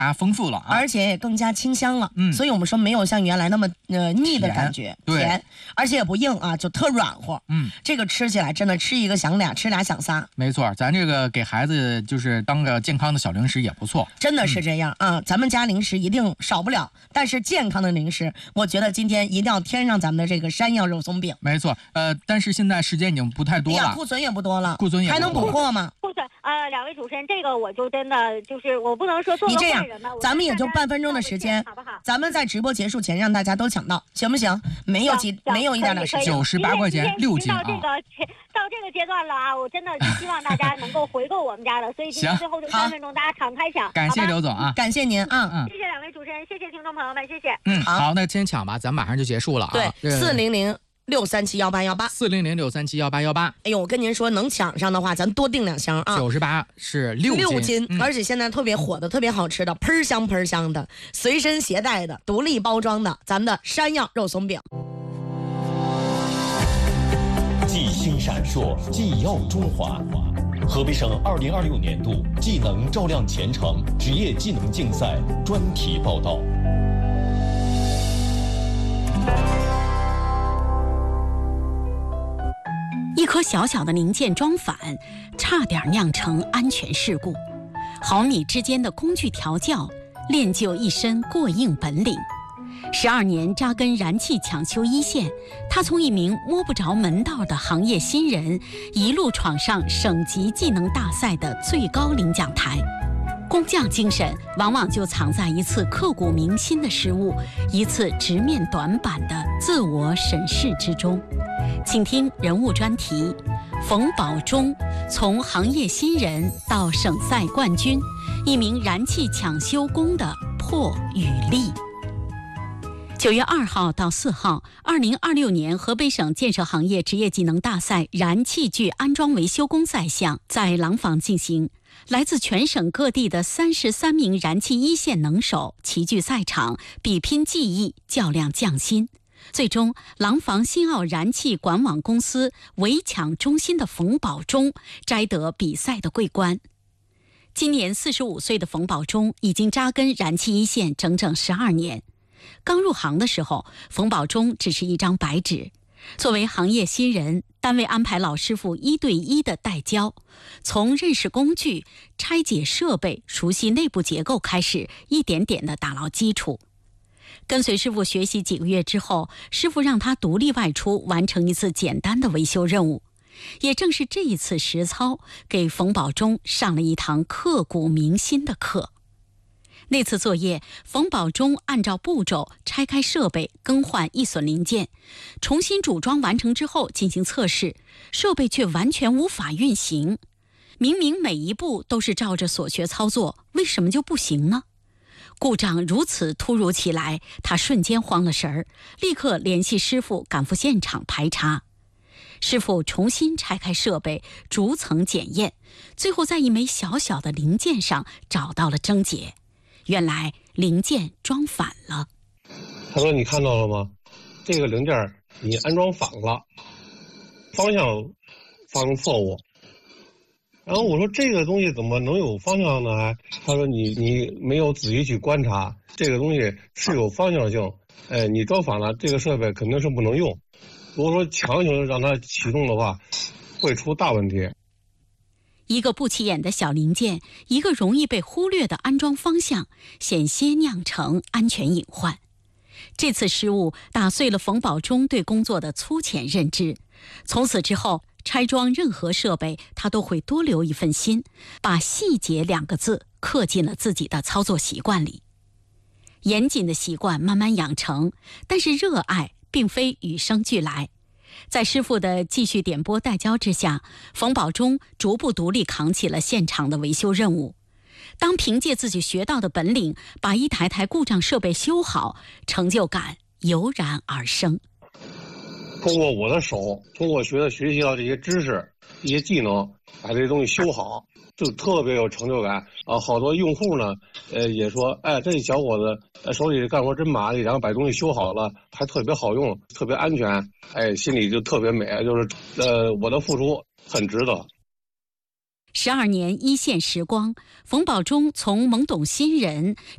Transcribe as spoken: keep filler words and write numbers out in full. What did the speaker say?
啊丰富了啊， 而且也更加清香了。 嗯， 所以我们说没有像原来那么呃腻的感觉， 甜， 而且也不硬啊，就特软和。 嗯， 这个吃起来真的吃一个想俩，吃俩想仨。 没错，咱这个给孩子就是当个健康的小零食也不错， 真的是这样、嗯、啊。咱们家零食一定少不了，但是健康的零食，我觉得今天一定要添上咱们的这个山药肉松饼。 没错，呃，但是现在时间已经不太多了， 哎呀，库存也不多了， 库存也不多还能补货吗？ 库存呃，两位主持人，这个我就真的就是我不能说做个坏人吧。 咱们也就半分钟的时间， 好不好？ 咱们在直播结束前让大家都抢到，行不行？没有几，没有一点点时间， 九十八块钱六斤啊！ 到这个到这个阶段了啊，我真的希望大家能够回购我们家的，所以今天最后这三分钟大家敞开抢。 感谢刘总啊， 感谢您啊， 嗯，谢谢两位主持人，谢谢听众朋友们，谢谢。 嗯，好，那先抢吧，咱马上就结束了啊。 对，四零零。六三七幺八幺八， 四零零六三七幺八幺八。 哎呦，我跟您说，能抢上的话，咱多订两箱啊。 九十八是六六斤， 嗯、 而且现在特别火的、特别好吃的、喷香喷香的、随身携带的、独立包装的，咱们的山药肉松饼。 技星闪烁，技耀中华。河北省二零二六年度技能照亮前程职业技能竞赛专题报道。 一颗小小的零件装反，差点酿成安全事故。毫米之间的工具调教，练就一身过硬本领。十二年扎根燃气抢修一线，他从一名摸不着门道的行业新人，一路闯上省级技能大赛的最高领奖台。工匠精神往往就藏在一次刻骨铭心的失误，一次直面短板的自我审视之中。请听人物专题：冯宝忠从行业新人到省赛冠军，一名燃气抢修工的破与立。九月二号到四号，二零二六年河北省建设行业职业技能大赛燃气具安装维修工赛项在廊坊进行。来自全省各地的三十三名燃气一线能手齐聚赛场，比拼技艺，较量匠心。最终，廊坊新奥燃气管网公司围抢中心的冯宝忠摘得比赛的桂冠。今年四十五岁的冯宝忠已经扎根燃气一线整整十二年。刚入行的时候，冯宝忠只是一张白纸。作为行业新人，单位安排老师傅一对一的带教，从认识工具、拆解设备、熟悉内部结构开始，一点点地打牢基础。跟随师傅学习几个月之后，师傅让他独立外出完成一次简单的维修任务。也正是这一次实操，给冯宝忠上了一堂刻骨铭心的课。那次作业，冯宝忠按照步骤拆开设备，更换易损零件，重新组装完成之后进行测试，设备却完全无法运行。明明每一步都是照着所学操作，为什么就不行呢？故障如此突如其来，他瞬间慌了神儿，立刻联系师傅赶赴现场排查。师傅重新拆开设备，逐层检验，最后在一枚小小的零件上找到了症结。原来零件装反了。 他说：“你看到了吗？这个零件你安装反了，方向方错误。”然后我说：“这个东西怎么能有方向呢？”还他说：“你你没有仔细去观察，这个东西是有方向性。哎，你装反了，这个设备肯定是不能用。如果说强行让它启动的话，会出大问题。” 一个不起眼的小零件，一个容易被忽略的安装方向，险些酿成安全隐患。这次失误打碎了冯宝忠对工作的粗浅认知。从此之后，拆装任何设备，他都会多留一份心，把细节两个字刻进了自己的操作习惯里。严谨的习惯慢慢养成，但是热爱并非与生俱来。在师傅的继续点拨带教之下，冯宝忠逐步独立扛起了现场的维修任务。当凭借自己学到的本领把一台台故障设备修好，成就感油然而生。 通过我的手，通过学的学习到这些知识、一些技能，把这些东西修好，就特别有成就感啊！好多用户呢，呃，也说，哎，这小伙子手里干活真麻利，然后把东西修好了，还特别好用，特别安全，哎，心里就特别美，就是呃，我的付出很值得。 十二年一线时光，冯宝忠从懵懂新人